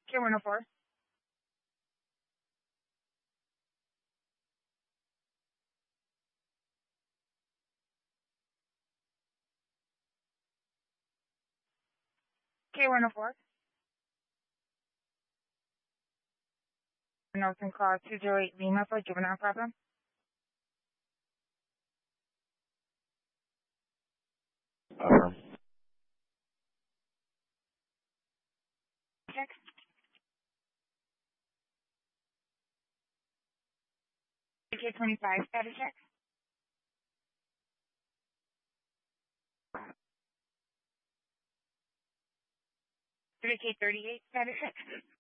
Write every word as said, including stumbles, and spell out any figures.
K one oh four. K one oh four. Northern Call two zero eight Lima for juvenile problem. Affirm. Check. K twenty-five status check. three K thirty-eight status check.